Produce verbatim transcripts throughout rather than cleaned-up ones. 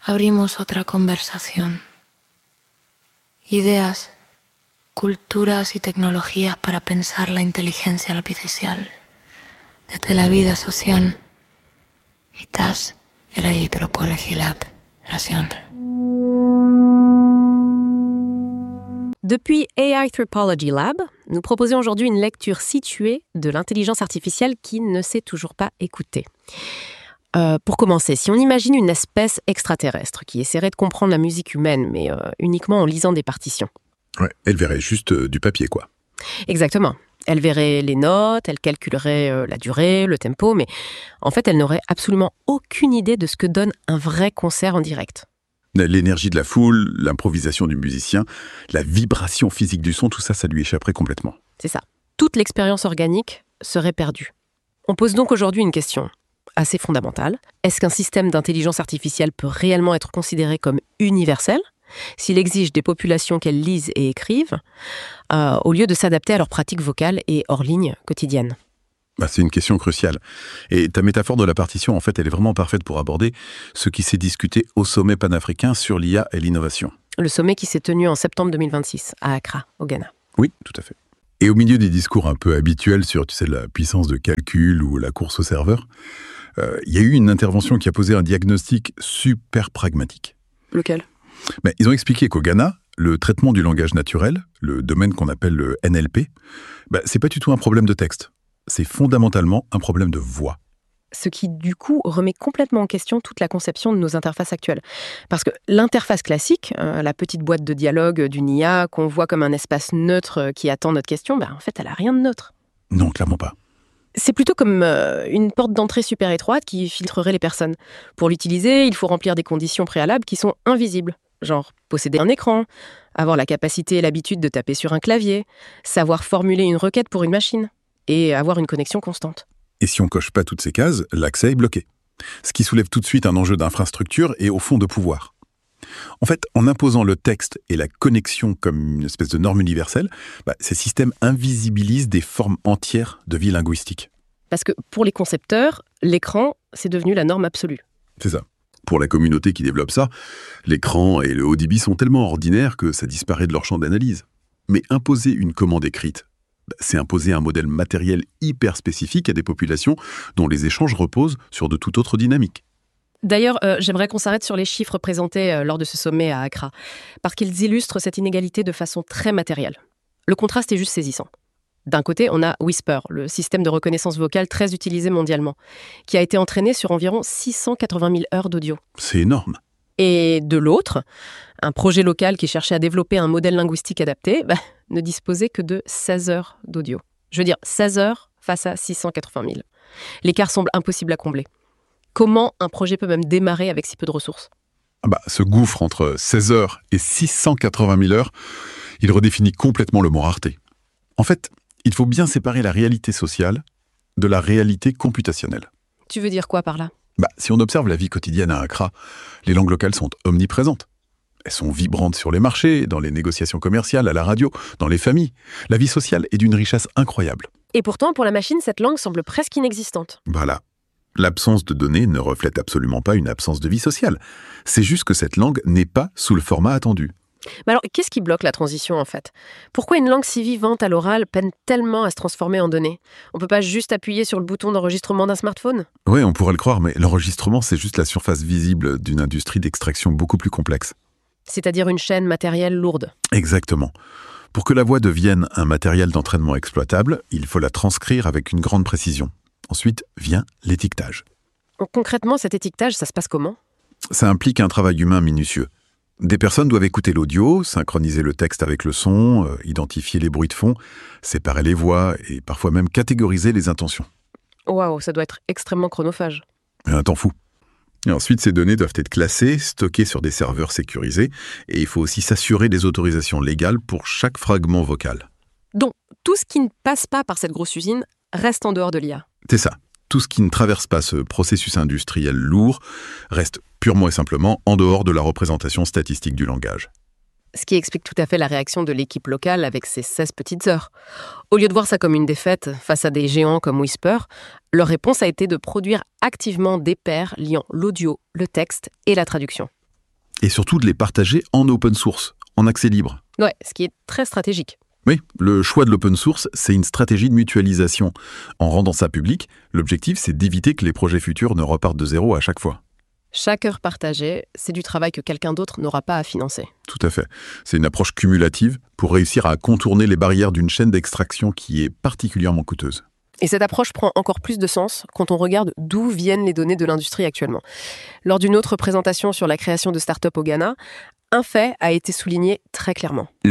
abrimos otra conversación. Ideas, culturas y tecnologías para pensar la inteligencia artificial desde la vida social. Estás en la Hydropology Lab. Gracias. Depuis A I Anthropology Lab, nous proposons aujourd'hui une lecture située de l'intelligence artificielle qui ne sait toujours pas écouter. Euh, pour commencer, si on imagine une espèce extraterrestre qui essaierait de comprendre la musique humaine, mais euh, uniquement en lisant des partitions. Ouais, elle verrait juste euh, du papier, quoi. Exactement. Elle verrait les notes, elle calculerait euh, la durée, le tempo, mais en fait, elle n'aurait absolument aucune idée de ce que donne un vrai concert en direct. L'énergie de la foule, l'improvisation du musicien, la vibration physique du son, tout ça, ça lui échapperait complètement. C'est ça. Toute l'expérience organique serait perdue. On pose donc aujourd'hui une question assez fondamentale. Est-ce qu'un système d'intelligence artificielle peut réellement être considéré comme universel s'il exige des populations qu'elles lisent et écrivent, euh, au lieu de s'adapter à leurs pratiques vocales et hors ligne quotidiennes? Bah, c'est une question cruciale. Et ta métaphore de la partition, en fait, elle est vraiment parfaite pour aborder ce qui s'est discuté au sommet panafricain sur l'I A et l'innovation. Le sommet qui s'est tenu en septembre deux mille vingt-six, à Accra, au Ghana. Oui, tout à fait. Et au milieu des discours un peu habituels sur, tu sais, la puissance de calcul ou la course au serveur, il euh, y a eu une intervention qui a posé un diagnostic super pragmatique. Lequel ? Ben, ils ont expliqué qu'au Ghana, le traitement du langage naturel, le domaine qu'on appelle le N L P, ben, c'est pas du tout un problème de texte. C'est fondamentalement un problème de voix. Ce qui, du coup, remet complètement en question toute la conception de nos interfaces actuelles. Parce que l'interface classique, euh, la petite boîte de dialogue d'une I A qu'on voit comme un espace neutre qui attend notre question, ben, en fait, elle n'a rien de neutre. Non, clairement pas. C'est plutôt comme euh, une porte d'entrée super étroite qui filtrerait les personnes. Pour l'utiliser, il faut remplir des conditions préalables qui sont invisibles. Genre posséder un écran, avoir la capacité et l'habitude de taper sur un clavier, savoir formuler une requête pour une machine et avoir une connexion constante. Et si on coche pas toutes ces cases, l'accès est bloqué. Ce qui soulève tout de suite un enjeu d'infrastructure et au fond de pouvoir. En fait, en imposant le texte et la connexion comme une espèce de norme universelle, bah, ces systèmes invisibilisent des formes entières de vie linguistique. Parce que pour les concepteurs, l'écran, c'est devenu la norme absolue. C'est ça. Pour la communauté qui développe ça, l'écran et le haut débit sont tellement ordinaires que ça disparaît de leur champ d'analyse. Mais imposer une commande écrite, c'est imposer un modèle matériel hyper spécifique à des populations dont les échanges reposent sur de toute autre dynamique. D'ailleurs, euh, j'aimerais qu'on s'arrête sur les chiffres présentés euh, lors de ce sommet à Accra, parce qu'ils illustrent cette inégalité de façon très matérielle. Le contraste est juste saisissant. D'un côté, on a Whisper, le système de reconnaissance vocale très utilisé mondialement, qui a été entraîné sur environ six cent quatre-vingt mille heures d'audio. C'est énorme. Et de l'autre, un projet local qui cherchait à développer un modèle linguistique adapté bah, ne disposait que de seize heures d'audio. Je veux dire, seize heures face à six cent quatre-vingt mille. L'écart semble impossible à combler. Comment un projet peut même démarrer avec si peu de ressources ? Ah bah, ce gouffre entre seize heures et six cent quatre-vingt mille heures, il redéfinit complètement le mot rareté. En fait, il faut bien séparer la réalité sociale de la réalité computationnelle. Tu veux dire quoi par là ? Bah, si on observe la vie quotidienne à Accra, les langues locales sont omniprésentes. Elles sont vibrantes sur les marchés, dans les négociations commerciales, à la radio, dans les familles. La vie sociale est d'une richesse incroyable. Et pourtant, pour la machine, cette langue semble presque inexistante. Voilà. L'absence de données ne reflète absolument pas une absence de vie sociale. C'est juste que cette langue n'est pas sous le format attendu. Mais alors, qu'est-ce qui bloque la transition, en fait ? Pourquoi une langue si vivante à l'oral peine tellement à se transformer en données ? On peut pas juste appuyer sur le bouton d'enregistrement d'un smartphone ? Oui, on pourrait le croire, mais l'enregistrement, c'est juste la surface visible d'une industrie d'extraction beaucoup plus complexe. C'est-à-dire une chaîne matérielle lourde. Exactement. Pour que la voix devienne un matériel d'entraînement exploitable, il faut la transcrire avec une grande précision. Ensuite vient l'étiquetage. Concrètement, cet étiquetage, ça se passe comment ? Ça implique un travail humain minutieux. Des personnes doivent écouter l'audio, synchroniser le texte avec le son, euh, identifier les bruits de fond, séparer les voix et parfois même catégoriser les intentions. Waouh, ça doit être extrêmement chronophage. Et un temps fou. Et ensuite, ces données doivent être classées, stockées sur des serveurs sécurisés, et il faut aussi s'assurer des autorisations légales pour chaque fragment vocal. Donc, tout ce qui ne passe pas par cette grosse usine reste en dehors de l'I A. C'est ça. Tout ce qui ne traverse pas ce processus industriel lourd reste purement et simplement en dehors de la représentation statistique du langage. Ce qui explique tout à fait la réaction de l'équipe locale avec ses seize petites heures. Au lieu de voir ça comme une défaite face à des géants comme Whisper, leur réponse a été de produire activement des pairs liant l'audio, le texte et la traduction. Et surtout de les partager en open source, en accès libre. Ouais, ce qui est très stratégique. Oui, le choix de l'open source, c'est une stratégie de mutualisation. En rendant ça public, l'objectif, c'est d'éviter que les projets futurs ne repartent de zéro à chaque fois. Chaque heure partagée, c'est du travail que quelqu'un d'autre n'aura pas à financer. Tout à fait. C'est une approche cumulative pour réussir à contourner les barrières d'une chaîne d'extraction qui est particulièrement coûteuse. Et cette approche prend encore plus de sens quand on regarde d'où viennent les données de l'industrie actuellement. Lors d'une autre présentation sur la création de start-up au Ghana, un fait a été souligné très clairement. Lequel ?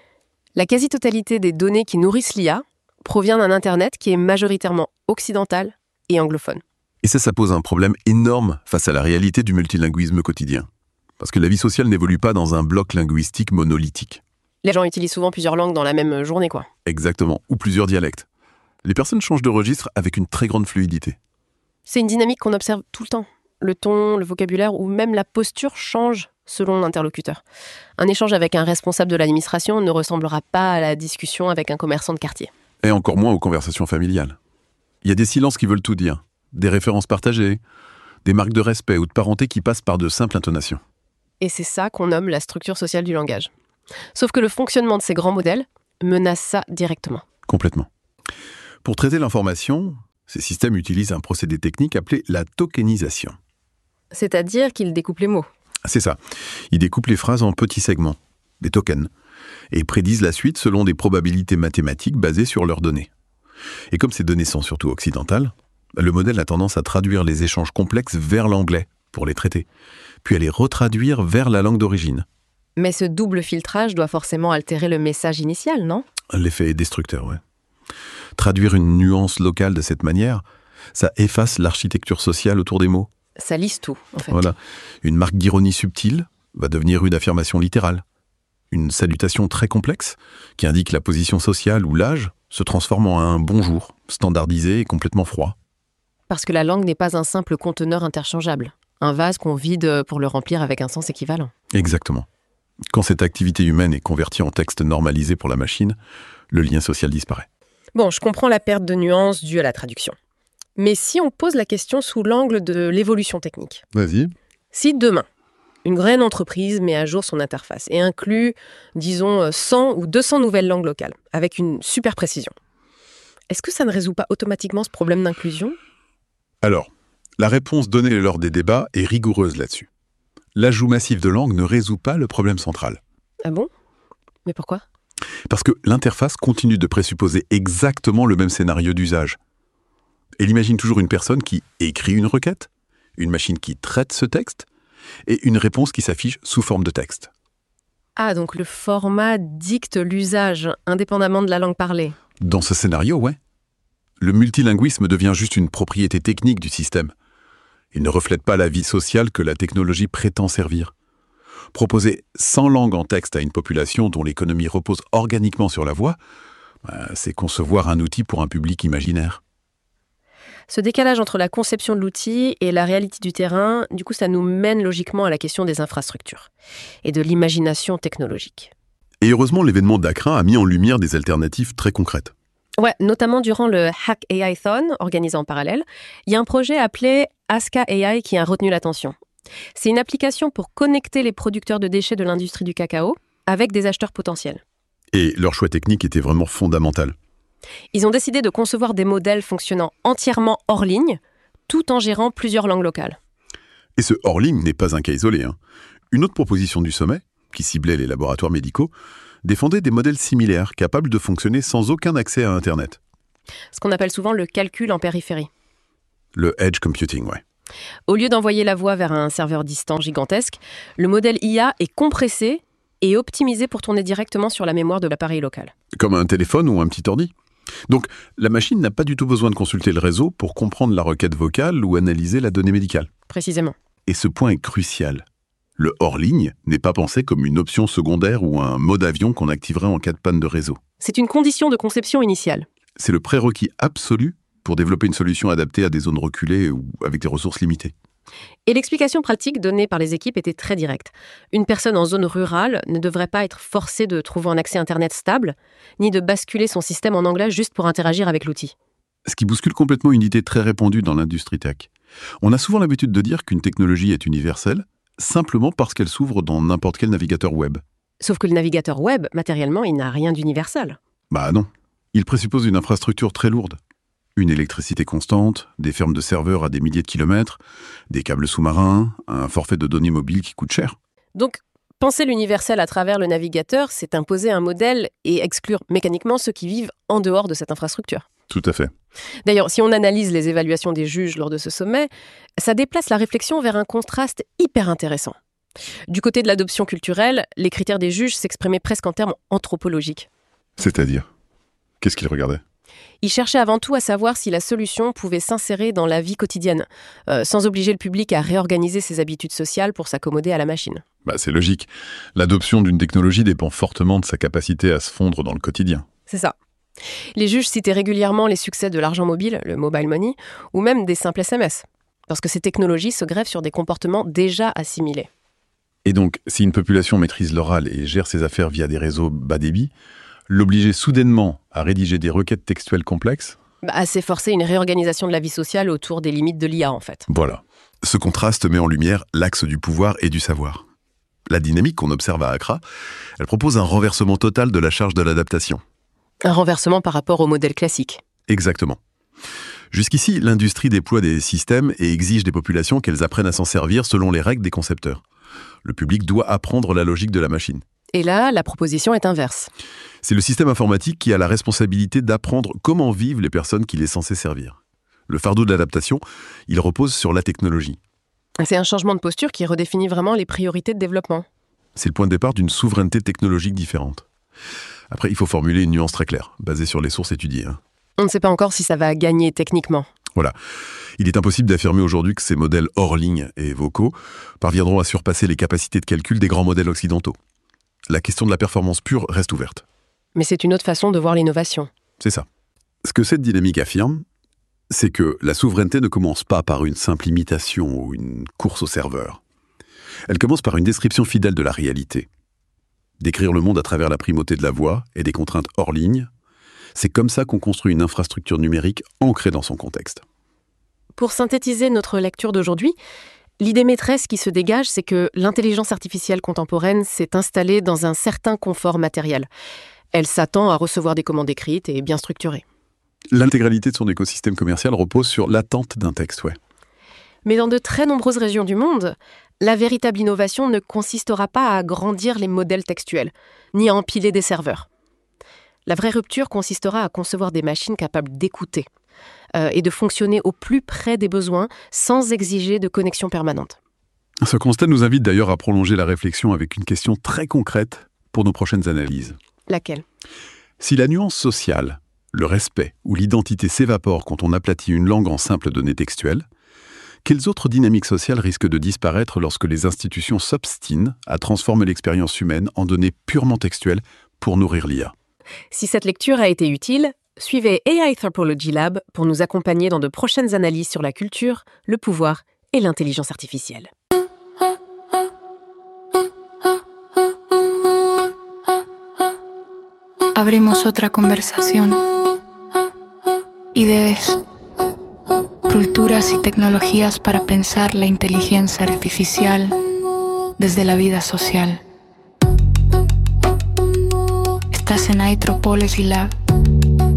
La quasi-totalité des données qui nourrissent l'I A provient d'un Internet qui est majoritairement occidental et anglophone. Et ça, ça pose un problème énorme face à la réalité du multilinguisme quotidien. Parce que la vie sociale n'évolue pas dans un bloc linguistique monolithique. Les gens utilisent souvent plusieurs langues dans la même journée, quoi. Exactement, ou plusieurs dialectes. Les personnes changent de registre avec une très grande fluidité. C'est une dynamique qu'on observe tout le temps. Le ton, le vocabulaire ou même la posture changent selon l'interlocuteur. Un échange avec un responsable de l'administration ne ressemblera pas à la discussion avec un commerçant de quartier. Et encore moins aux conversations familiales. Il y a des silences qui veulent tout dire, des références partagées, des marques de respect ou de parenté qui passent par de simples intonations. Et c'est ça qu'on nomme la structure sociale du langage. Sauf que le fonctionnement de ces grands modèles menace ça directement. Complètement. Pour traiter l'information, ces systèmes utilisent un procédé technique appelé la tokenisation. C'est-à-dire qu'ils découpent les mots. C'est ça. Ils découpent les phrases en petits segments, des tokens, et prédisent la suite selon des probabilités mathématiques basées sur leurs données. Et comme ces données sont surtout occidentales, le modèle a tendance à traduire les échanges complexes vers l'anglais pour les traiter, puis à les retraduire vers la langue d'origine. Mais ce double filtrage doit forcément altérer le message initial, non ? L'effet est destructeur, ouais. Traduire une nuance locale de cette manière, ça efface l'architecture sociale autour des mots. Ça lisse tout, en fait. Voilà. Une marque d'ironie subtile va devenir une affirmation littérale. Une salutation très complexe, qui indique la position sociale ou l'âge, se transforme en un bonjour, standardisé et complètement froid. Parce que la langue n'est pas un simple conteneur interchangeable. Un vase qu'on vide pour le remplir avec un sens équivalent. Exactement. Quand cette activité humaine est convertie en texte normalisé pour la machine, le lien social disparaît. Bon, je comprends la perte de nuances due à la traduction. Mais si on pose la question sous l'angle de l'évolution technique. Vas-y. Si demain, une grande entreprise met à jour son interface et inclut, disons, cent ou deux cents nouvelles langues locales, avec une super précision, est-ce que ça ne résout pas automatiquement ce problème d'inclusion ? Alors, la réponse donnée lors des débats est rigoureuse là-dessus. L'ajout massif de langues ne résout pas le problème central. Ah bon ? Mais pourquoi ? Parce que l'interface continue de présupposer exactement le même scénario d'usage. Elle imagine toujours une personne qui écrit une requête, une machine qui traite ce texte, et une réponse qui s'affiche sous forme de texte. Ah, donc le format dicte l'usage, indépendamment de la langue parlée. Dans ce scénario, ouais. Le multilinguisme devient juste une propriété technique du système. Il ne reflète pas la vie sociale que la technologie prétend servir. Proposer cent langues en texte à une population dont l'économie repose organiquement sur la voix, c'est concevoir un outil pour un public imaginaire. Ce décalage entre la conception de l'outil et la réalité du terrain, du coup, ça nous mène logiquement à la question des infrastructures et de l'imagination technologique. Et heureusement, l'événement d'Accra a mis en lumière des alternatives très concrètes. Ouais, notamment durant le Hack A I-thon, organisé en parallèle, il y a un projet appelé Aska A I qui a retenu l'attention. C'est une application pour connecter les producteurs de déchets de l'industrie du cacao avec des acheteurs potentiels. Et leur choix technique était vraiment fondamental. Ils ont décidé de concevoir des modèles fonctionnant entièrement hors ligne, tout en gérant plusieurs langues locales. Et ce hors ligne n'est pas un cas isolé. Hein. Une autre proposition du sommet, qui ciblait les laboratoires médicaux, défendait des modèles similaires capables de fonctionner sans aucun accès à Internet. Ce qu'on appelle souvent le calcul en périphérie. Le edge computing, ouais. Au lieu d'envoyer la voix vers un serveur distant gigantesque, le modèle I A est compressé et optimisé pour tourner directement sur la mémoire de l'appareil local. Comme un téléphone ou un petit ordi. Donc, la machine n'a pas du tout besoin de consulter le réseau pour comprendre la requête vocale ou analyser la donnée médicale. Précisément. Et ce point est crucial. Le hors-ligne n'est pas pensé comme une option secondaire ou un mode avion qu'on activerait en cas de panne de réseau. C'est une condition de conception initiale. C'est le prérequis absolu pour développer une solution adaptée à des zones reculées ou avec des ressources limitées. Et l'explication pratique donnée par les équipes était très directe. Une personne en zone rurale ne devrait pas être forcée de trouver un accès Internet stable, ni de basculer son système en anglais juste pour interagir avec l'outil. Ce qui bouscule complètement une idée très répandue dans l'industrie tech. On a souvent l'habitude de dire qu'une technologie est universelle, simplement parce qu'elle s'ouvre dans n'importe quel navigateur web. Sauf que le navigateur web, matériellement, il n'a rien d'universel. Bah non. Il présuppose une infrastructure très lourde. Une électricité constante, des fermes de serveurs à des milliers de kilomètres, des câbles sous-marins, un forfait de données mobiles qui coûte cher. Donc, penser l'universel à travers le navigateur, c'est imposer un modèle et exclure mécaniquement ceux qui vivent en dehors de cette infrastructure. Tout à fait. D'ailleurs, si on analyse les évaluations des juges lors de ce sommet, ça déplace la réflexion vers un contraste hyper intéressant. Du côté de l'adoption culturelle, les critères des juges s'exprimaient presque en termes anthropologiques. C'est-à-dire ? Qu'est-ce qu'ils regardaient ? Ils cherchaient avant tout à savoir si la solution pouvait s'insérer dans la vie quotidienne, euh, sans obliger le public à réorganiser ses habitudes sociales pour s'accommoder à la machine. Bah, c'est logique. L'adoption d'une technologie dépend fortement de sa capacité à se fondre dans le quotidien. C'est ça. Les juges citaient régulièrement les succès de l'argent mobile, le mobile money, ou même des simples S M S, parce que ces technologies se greffent sur des comportements déjà assimilés. Et donc, si une population maîtrise l'oral et gère ses affaires via des réseaux bas débit, l'obliger soudainement à rédiger des requêtes textuelles complexes ? Bah, c'est forcer une réorganisation de la vie sociale autour des limites de l'I A, en fait. Voilà. Ce contraste met en lumière l'axe du pouvoir et du savoir. La dynamique qu'on observe à Accra, elle propose un renversement total de la charge de l'adaptation. Un renversement par rapport au modèle classique. Exactement. Jusqu'ici, l'industrie déploie des systèmes et exige des populations qu'elles apprennent à s'en servir selon les règles des concepteurs. Le public doit apprendre la logique de la machine. Et là, la proposition est inverse. C'est le système informatique qui a la responsabilité d'apprendre comment vivent les personnes qu'il est censé servir. Le fardeau de l'adaptation, il repose sur la technologie. C'est un changement de posture qui redéfinit vraiment les priorités de développement. C'est le point de départ d'une souveraineté technologique différente. Après, il faut formuler une nuance très claire, basée sur les sources étudiées. Hein. On ne sait pas encore si ça va gagner techniquement. Voilà. Il est impossible d'affirmer aujourd'hui que ces modèles hors ligne et vocaux parviendront à surpasser les capacités de calcul des grands modèles occidentaux. La question de la performance pure reste ouverte. Mais c'est une autre façon de voir l'innovation. C'est ça. Ce que cette dynamique affirme, c'est que la souveraineté ne commence pas par une simple imitation ou une course au serveur. Elle commence par une description fidèle de la réalité. Décrire le monde à travers la primauté de la voix et des contraintes hors ligne, c'est comme ça qu'on construit une infrastructure numérique ancrée dans son contexte. Pour synthétiser notre lecture d'aujourd'hui, l'idée maîtresse qui se dégage, c'est que l'intelligence artificielle contemporaine s'est installée dans un certain confort matériel. Elle s'attend à recevoir des commandes écrites et bien structurées. L'intégralité de son écosystème commercial repose sur l'attente d'un texte, ouais. Mais dans de très nombreuses régions du monde, la véritable innovation ne consistera pas à agrandir les modèles textuels, ni à empiler des serveurs. La vraie rupture consistera à concevoir des machines capables d'écouter euh, et de fonctionner au plus près des besoins sans exiger de connexion permanente. Ce constat nous invite d'ailleurs à prolonger la réflexion avec une question très concrète pour nos prochaines analyses. Laquelle ? Si la nuance sociale, le respect ou l'identité s'évapore quand on aplatit une langue en simples données textuelles, quelles autres dynamiques sociales risquent de disparaître lorsque les institutions s'obstinent à transformer l'expérience humaine en données purement textuelles pour nourrir l'I A ? Si cette lecture a été utile, suivez A I Anthropology Lab pour nous accompagner dans de prochaines analyses sur la culture, le pouvoir et l'intelligence artificielle. Abrimos otra conversación. Ideas, culturas y tecnologías para pensar la inteligencia artificial desde la vida social. Estás en Anthropology Lab.